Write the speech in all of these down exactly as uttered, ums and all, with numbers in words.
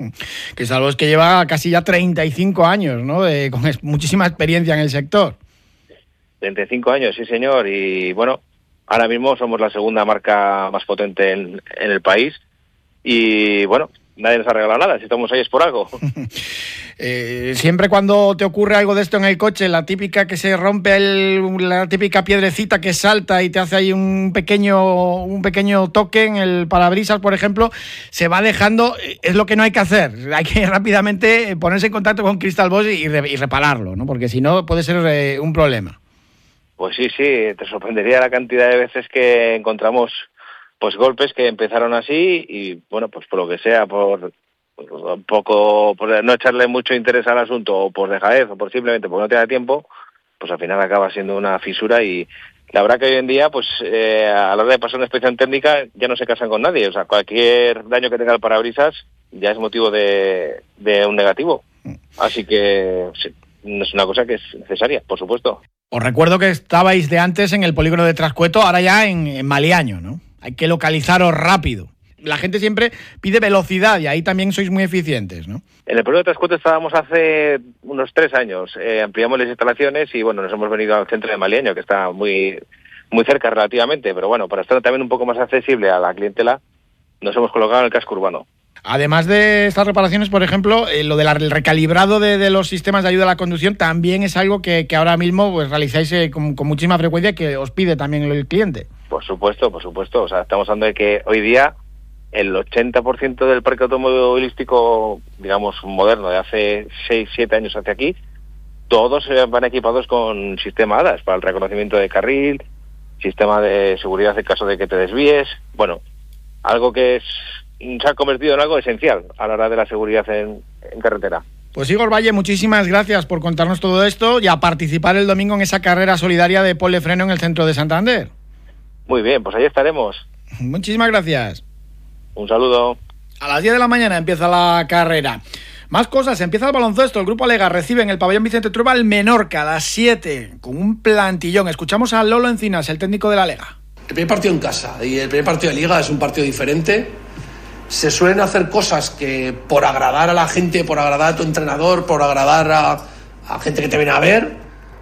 Cristal Bosch, que lleva casi ya treinta y cinco años, ¿no? De, con muchísima experiencia en el sector. treinta y cinco años, sí señor, y bueno, ahora mismo somos la segunda marca más potente en, en el país y bueno, nadie nos ha regalado nada, si estamos ahí es por algo. eh, siempre cuando te ocurre algo de esto en el coche, la típica que se rompe, el, la típica piedrecita que salta y te hace ahí un pequeño, un pequeño toque en el parabrisas, por ejemplo, se va dejando, es lo que no hay que hacer, hay que rápidamente ponerse en contacto con Cristal Bosch y, y repararlo, ¿no? Porque si no puede ser eh, un problema. Pues sí, sí, te sorprendería la cantidad de veces que encontramos pues golpes que empezaron así y bueno, pues por lo que sea, por, por un poco, por no echarle mucho interés al asunto o por dejadez o por simplemente porque no te da tiempo, pues al final acaba siendo una fisura y la verdad que hoy en día, pues eh, a la hora de pasar una inspección técnica ya no se casan con nadie, o sea, cualquier daño que tenga el parabrisas ya es motivo de, de un negativo, así que sí, es una cosa que es necesaria, por supuesto. Os recuerdo que estabais de antes en el polígono de Trascueto, ahora ya en, en Maliaño, ¿no? Hay que localizaros rápido. La gente siempre pide velocidad y ahí también sois muy eficientes, ¿no? En el polígono de Trascueto estábamos hace unos tres años. Eh, ampliamos las instalaciones y bueno, nos hemos venido al centro de Maliaño, que está muy, muy cerca relativamente, pero bueno, para estar también un poco más accesible a la clientela, nos hemos colocado en el casco urbano. Además de estas reparaciones, por ejemplo, eh, lo del recalibrado de, de los sistemas de ayuda a la conducción también es algo que, que ahora mismo pues realizáis eh, con, con muchísima frecuencia, que os pide también el cliente. Por supuesto, por supuesto. O sea, estamos hablando de que hoy día el ochenta por ciento del parque automovilístico, digamos, moderno, de hace seis, siete años hacia aquí, todos van equipados con sistema A D A S para el reconocimiento de carril, sistema de seguridad en caso de que te desvíes. Bueno, algo que es se ha convertido en algo esencial a la hora de la seguridad en, en carretera. Pues Igor Valle, muchísimas gracias por contarnos todo esto y a participar el domingo en esa carrera solidaria de Pole Freno en el centro de Santander. Muy bien, pues ahí estaremos. Muchísimas gracias. Un saludo. A las diez de la mañana empieza la carrera. Más cosas, empieza el baloncesto. El Grupo Alega recibe en el pabellón Vicente Trueba al Menorca a las siete, con un plantillón. Escuchamos a Lolo Encinas, el técnico de la Alega. El primer partido en casa y el primer partido de Liga es un partido diferente. Se suelen hacer cosas que por agradar a la gente, por agradar a tu entrenador, por agradar a, a gente que te viene a ver,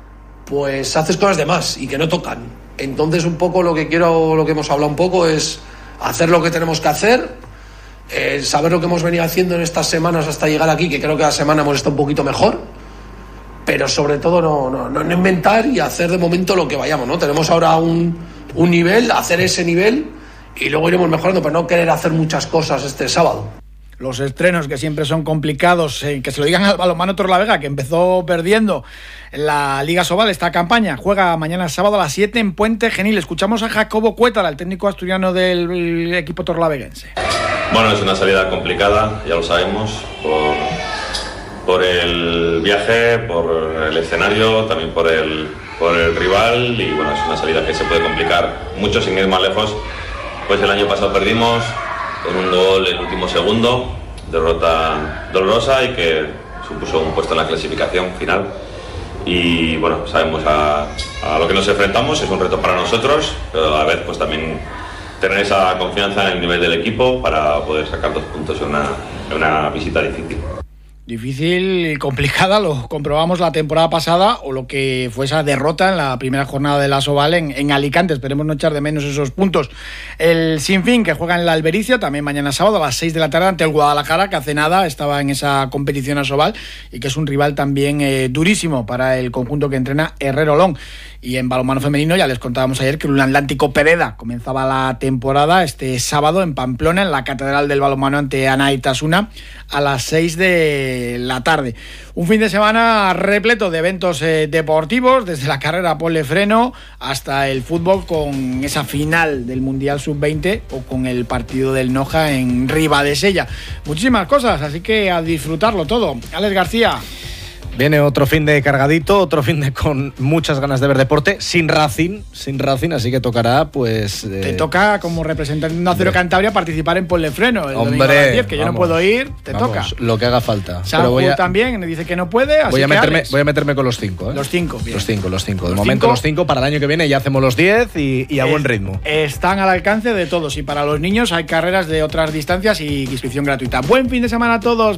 pues haces cosas de más y que no tocan. Entonces un poco lo que quiero, lo que hemos hablado un poco es hacer lo que tenemos que hacer, eh, saber lo que hemos venido haciendo en estas semanas hasta llegar aquí, que creo que la semana hemos estado un poquito mejor, pero sobre todo no, no, no inventar y hacer de momento lo que vayamos, ¿no? Tenemos ahora un, un nivel, hacer ese nivel y luego iremos mejorando, pero no querer hacer muchas cosas este sábado. Los estrenos que siempre son complicados, eh, que se lo digan al Balonmano Torrelavega, que empezó perdiendo en la Liga Sobal esta campaña. Juega mañana sábado a las siete en Puente Genil. Escuchamos a Jacobo Cuétara, el técnico asturiano del equipo torrelaveguense. Bueno, es una salida complicada, ya lo sabemos, por, por el viaje, por el escenario, también por el, por el rival, y bueno, es una salida que se puede complicar mucho sin ir más lejos. Pues el año pasado perdimos con un gol en el último segundo, derrota dolorosa y que supuso un puesto en la clasificación final. Y bueno, sabemos a, a lo que nos enfrentamos, es un reto para nosotros, pero a la vez pues también tener esa confianza en el nivel del equipo para poder sacar dos puntos en una, en una visita difícil. Difícil y complicada, lo comprobamos la temporada pasada, o lo que fue esa derrota en la primera jornada de la Sobal en, en Alicante. Esperemos no echar de menos esos puntos. El Sinfín, que juega en la Albericia, también mañana sábado a las seis de la tarde ante el Guadalajara, que hace nada estaba en esa competición a Sobal y que es un rival también eh, durísimo para el conjunto que entrena Herrero Long. Y en balonmano femenino ya les contábamos ayer que un Atlántico Pereda comenzaba la temporada este sábado en Pamplona, en la Catedral del Balonmano ante Anaitasuna, a las seis de la tarde. Un fin de semana repleto de eventos eh, deportivos, desde la carrera Pole Freno hasta el fútbol, con esa final del Mundial sub veinte o con el partido del Noja en Ribadesella. Muchísimas cosas, así que a disfrutarlo todo. Alex García. Viene otro fin de cargadito, otro fin de con muchas ganas de ver deporte, sin Racing, sin Racing, así que tocará, pues... Eh... Te toca, como representante de Acero Cantabria, participar en Pole Freno el Hombre, domingo a las diez, que vamos, yo no puedo ir, te vamos, toca. Lo que haga falta. Pero voy a... también dice que no puede, así voy a que meterme, Alex. voy a meterme con los cinco, ¿eh? Los cinco, bien. Los cinco, los cinco. De los momento cinco, los cinco, para el año que viene ya hacemos los diez y, y a eh, buen ritmo. Están al alcance de todos, y para los niños hay carreras de otras distancias y inscripción gratuita. Buen fin de semana a todos.